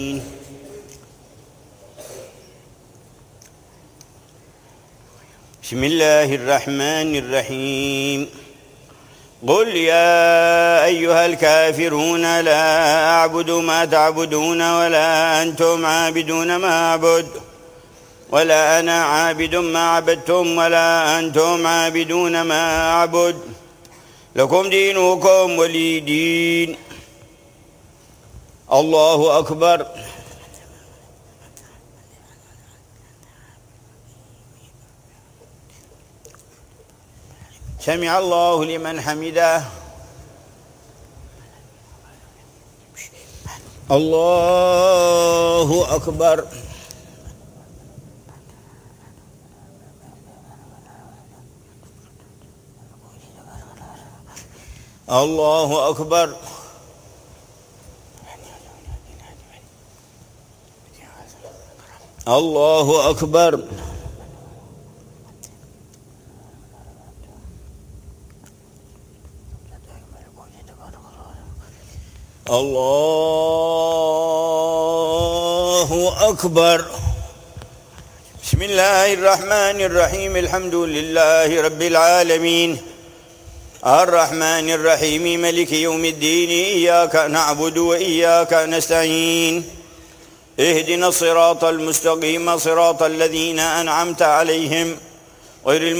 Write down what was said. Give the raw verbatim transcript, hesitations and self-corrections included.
بسم الله الرحمن الرحيم. قل يا أيها الكافرون لا أعبد ما تعبدون ولا أنتم عابدون ما أعبد ولا أنا عابد ما عبدتم ولا أنتم عابدون ما أعبد لكم دينكم ولي دين. الله أكبر. سمع الله لمن حمده. الله أكبر. الله أكبر. الله أكبر. الله أكبر. بسم الله الرحمن الرحيم. الحمد لله رب العالمين الرحمن الرحيم ملك يوم الدين. إياك نعبد وإياك نستعين. اهدنا الصراط المستقيم صراط الذين أنعمت عليهم غير